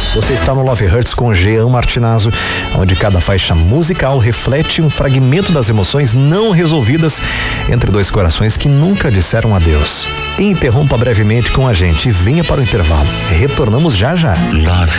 Você está no Love Hurts com Jean Martinazzo, onde cada faixa musical reflete um fragmento das emoções não resolvidas entre dois corações que nunca disseram adeus. Interrompa brevemente com a gente e venha para o intervalo. Retornamos já já. Love